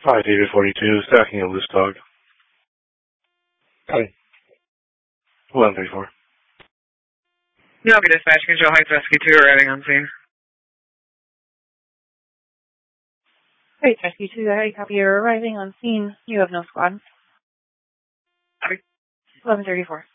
5 David 42, stacking a loose dog. Hi. 1134. No, be dispatch control, Heights Rescue 2 arriving on scene. Heights Rescue 2, I copy, you're arriving on scene. You have no squad. 1134.